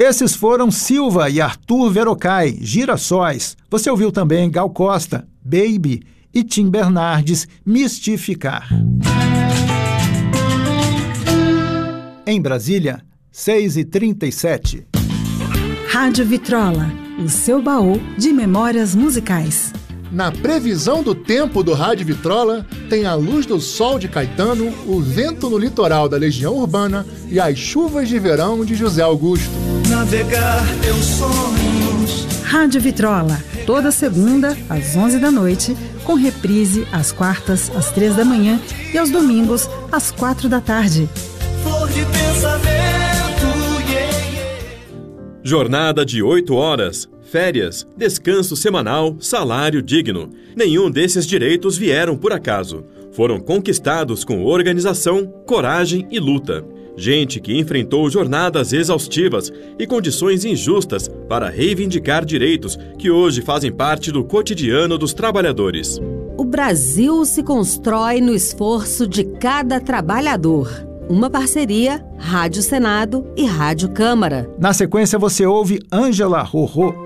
Esses foram Silva e Arthur Verocai, Girassóis. Você ouviu também Gal Costa, Baby, e Tim Bernardes, Mistificar. Em Brasília, 6h37. Rádio Vitrola, o seu baú de memórias musicais. Na previsão do tempo do Rádio Vitrola, tem a luz do sol de Caetano, o vento no litoral da Legião Urbana e as chuvas de verão de José Augusto. Navegar teus sonhos. Rádio Vitrola, toda segunda às 11 da noite, com reprise às quartas às 3 da manhã e aos domingos às 4 da tarde. Flor de pensamento, Jornada de 8 horas, férias, descanso semanal, salário digno. Nenhum desses direitos vieram por acaso. Foram conquistados com organização, coragem e luta. Gente que enfrentou jornadas exaustivas e condições injustas para reivindicar direitos que hoje fazem parte do cotidiano dos trabalhadores. O Brasil se constrói no esforço de cada trabalhador. Uma parceria Rádio Senado e Rádio Câmara. Na sequência você ouve Ângela Rorô,